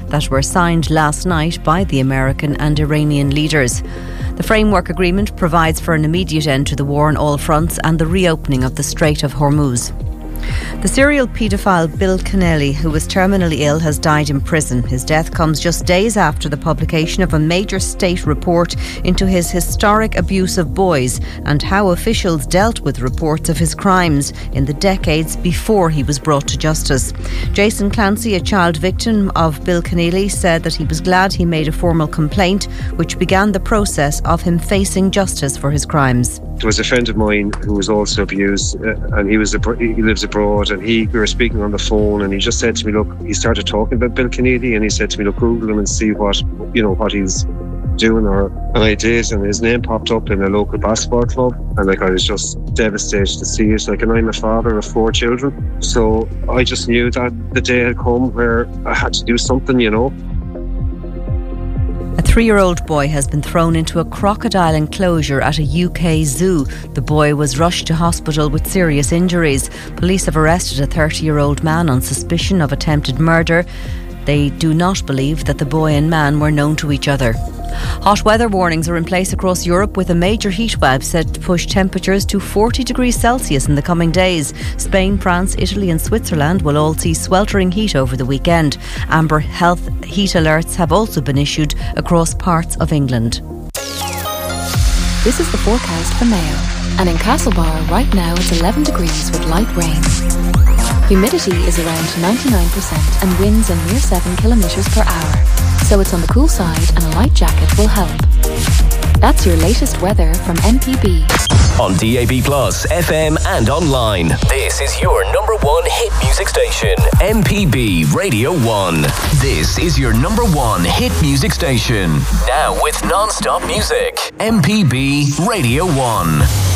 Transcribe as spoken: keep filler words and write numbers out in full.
that were signed last night by the American and Iranian leaders. The framework agreement provides for an immediate end to the war on all fronts and the reopening of the Strait of Hormuz. The serial paedophile Bill Connelly, who was terminally ill, has died in prison. His death comes just days after the publication of a major state report into his historic abuse of boys and how officials dealt with reports of his crimes in the decades before he was brought to justice. Jason Clancy, a child victim of Bill Connelly, said that he was glad he made a formal complaint, which began the process of him facing justice for his crimes. There was a friend of mine who was also abused, uh, and he was he lives abroad, and he we were speaking on the phone, and he just said to me, look, he started talking about Bill Connelly, and he said to me, look, Google him and see what you know what he's doing, or and I did, and his name popped up in a local basketball club, and like I was just devastated to see it. Like, and I'm a father of four children, so I just knew that the day had come where I had to do something, you know. A three-year-old boy has been thrown into a crocodile enclosure at a U K zoo. The boy was rushed to hospital with serious injuries. Police have arrested a thirty-year-old man on suspicion of attempted murder. They do not believe that the boy and man were known to each other. Hot weather warnings are in place across Europe, with a major heatwave set to push temperatures to forty degrees Celsius in the coming days. Spain, France, Italy and Switzerland will all see sweltering heat over the weekend. Amber health heat alerts have also been issued across parts of England. This is the forecast for Mayo. And in Castlebar right now it's eleven degrees with light rain. Humidity is around ninety-nine percent and winds are near seven kilometres per hour. So it's on the cool side and a light jacket will help. That's your latest weather from M P B. On D A B Plus, F M and online. This is your number one hit music station, M P B Radio one. This is your number one hit music station. Now with non-stop music, M P B Radio one.